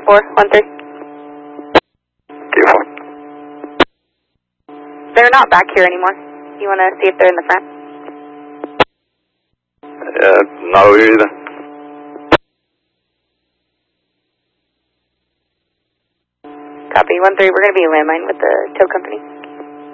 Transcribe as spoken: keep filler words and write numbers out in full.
four, one three. Q four. They're not back here anymore. You want to see if they're in the front? Uh, not over here either. Copy, one three. We're going to be in landmine with the tow company.